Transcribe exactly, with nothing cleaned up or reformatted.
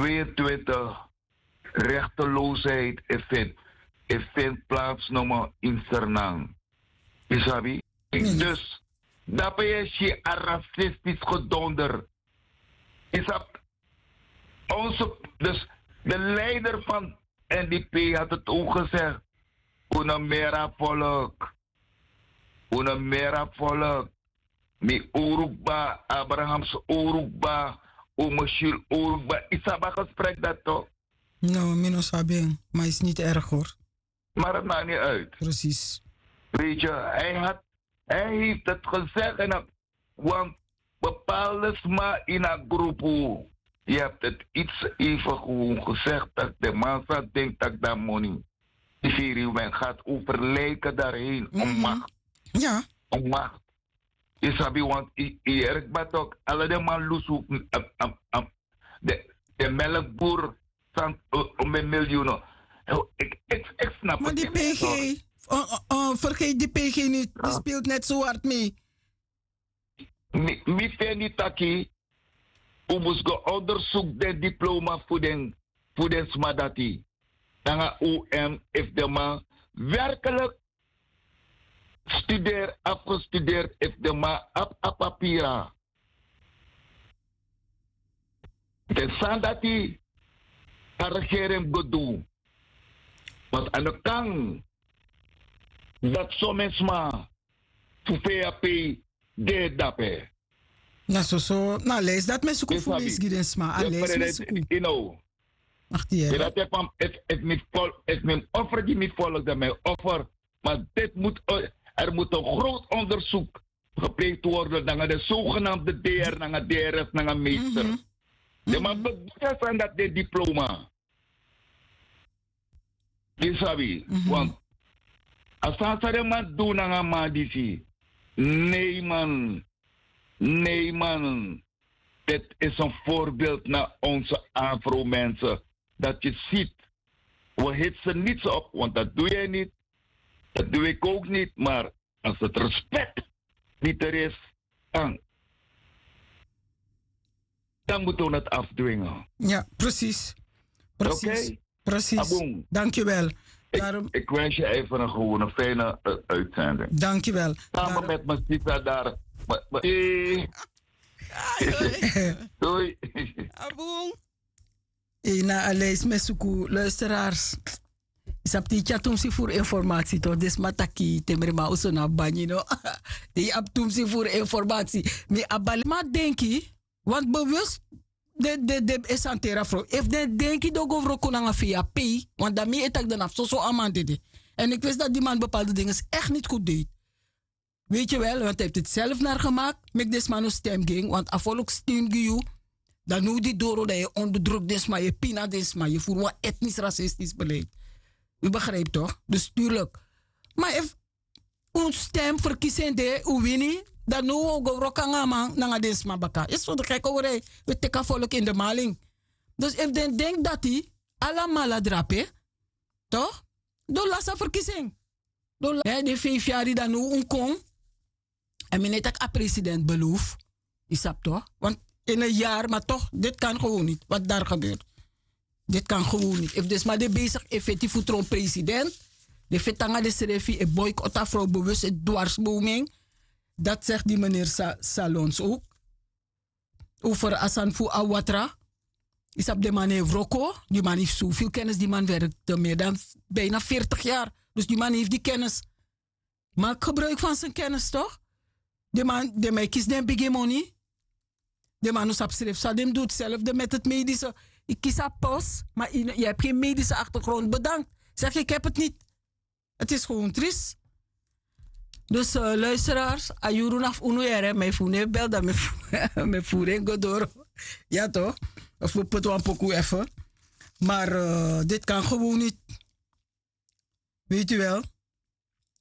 tweeëntwintig rechteloosheid vindt, vindt plaats nummer in Sernang. Isabi? Mm. Dus, dat ben je een racistisch gedonder. Isab, onze, dus de leider van N D P had het ook gezegd. Una mera volk. Una mera volk. Mi Urukba, Abrahamse Urukba, Umashil Urukba. Isab, gesprek dat toch? Nou, no, minus sabing. Maar is niet erg hoor. Maar het maakt niet uit. Precies. Weet je, hij, had, hij heeft het gezegd en dat, want bepaalde sma in een groep, je hebt het iets even gewoon gezegd dat de massa denkt dat dat money. Die men gaat overlijken daarheen mm-hmm. om macht. Ja. Om macht. Je sabi, want ik ben ook alle de man loes de, de melkboer om een miljoen. Ik, ik, ik snap maar het die P G, oh, oh, oh, vergeet die P G niet, ja. Die speelt net zo hard mee. Mi vind niet dat je moet onderzoek de diploma voor den voor den smadati. Dan ga U M F de man werkelijk studeer, afgestudeerd heeft de man op op papiera. De sandati haar regering gedoe. Want aan de kant dat soms maar voor P A P de dape. Nou zo zo, nou lees dat mensen kunnen voor deze gids maar lees mensen. You know. Ach die. Dat heb ik het het niet vol, het mijn offer die niet volgt dat mijn offer, maar dit moet er moet een groot onderzoek gepleegd worden naar de zogenaamde D R, naar de D R S, naar een meester. Mm-hmm. De man bedoelt aan dat de diploma. Je sabi, mm-hmm. Want als hij maar doen aan een madisi, nee man, nee man, dit is een voorbeeld naar onze Afro-mensen. Dat je ziet, we hitsen niets op, want dat doe jij niet, dat doe ik ook niet, maar als het respect niet er is, dan, dan moeten we het afdwingen. Ja, precies. Precies. Okay? Precies. Aboom. Dankjewel. Daarom... Ik, ik wens je even een gewone fijne uh, uitzending. Dankjewel. Samen Daarom... met mijn Sita daar. Ma, ma, eh. Doei. Aboom. Ina Aleis Mesuku, luisteraars. Isapti chatumsi voor informatie toch? Des mataki temerma usona banino. Die aptumsi voor informatie. Mi abalima denki, want bewust de de de esantera vrouw. If de denki dogo vrouw konanga via P, want dan mi etak dan af zo zo amandede. En ik wist dat die man bepaalde dingen echt niet goed deed. Weet je wel, want hij heeft het zelf naar gemaakt. Met des man stem ging, want afvolk stem giu. Dan nu die doro dat je onderdrukt des maar je pina des maar je voert wat etnisch racistisch beleid. U begrijpt toch? Dus tuurlijk. Maar if een stem verkiezen de u winnie, dan nu ook rokanga man nanga des maar baka. Is zo de gekke hoor. We teka volk in de maling. Dus if den denkt dat hij allemaal drape, toch? Dan laat ze verkiezing. Dan laat de vijf jaar dan nu een kom. En men net a president beloof. Is dat toch? Want in een jaar, maar toch, dit kan gewoon niet. Wat daar gebeurt. Dit kan gewoon niet. If dus maar de bezig effectief voor een president. De fetanga de serefi e boycott afro bewust het dwarsbooming. Dat zegt die meneer Sa Salons ook. Over Asanfu Awatra. Is op de man heeft Rocco. Die man heeft zoveel kennis. Die man werkt meer dan bijna veertig jaar. Dus die man heeft die kennis. Maak gebruik van zijn kennis toch? De man, de man kiest den big money. De man op schrift, Sadim doet hetzelfde met het medische. Ik kies haar pas, maar je hebt geen medische achtergrond. Bedankt. Zeg, ik heb het niet. Het is gewoon triest. Dus uh, luisteraars, ayuru af unuere, mijn voene bel dat mijn voering go door. Ja toch? Of we putten een pokoe even. Maar uh, dit kan gewoon niet. Weet u wel?